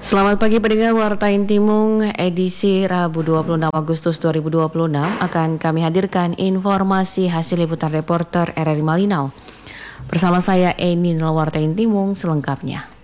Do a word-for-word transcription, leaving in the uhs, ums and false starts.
Selamat pagi pendengar Warta Intimung edisi Rabu dua puluh enam Agustus dua ribu dua puluh enam akan kami hadirkan informasi hasil liputan reporter R R I Malinau. Bersama saya Eni Warta Intimung selengkapnya.